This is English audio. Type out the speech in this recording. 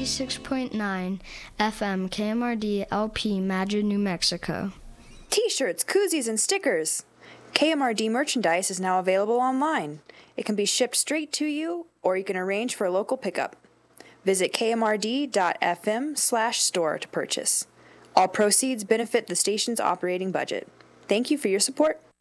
96.9 FM KMRD LP Madrid, New Mexico. T-shirts, koozies, and stickers. KMRD merchandise is now available online. It can be shipped straight to you, or you can arrange for a local pickup. Visit kmrd.fm/store to purchase. All proceeds benefit the station's operating budget. Thank you for your support.